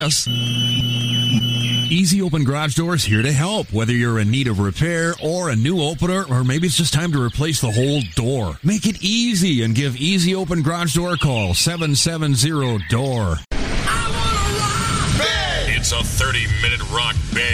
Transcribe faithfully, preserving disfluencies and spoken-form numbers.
Yes. Easy Open Garage Doors here to help. Whether you're in need of repair or a new opener, or maybe it's just time to replace the whole door. Make it easy and give Easy Open Garage Door a call. seven seven zero D O O R. I wanna rock! Bang! It's a thirty-minute rock band